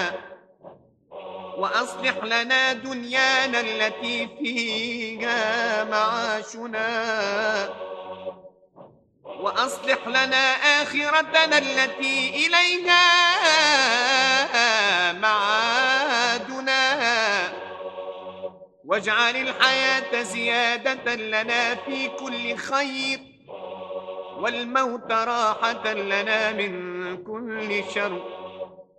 وأصلح لنا دنيانا التي فيها معاشنا، وأصلح لنا آخرتنا التي إليها معادنا، واجعل الحياة زيادة لنا في كل خير، والموت راحة لنا من كل شر.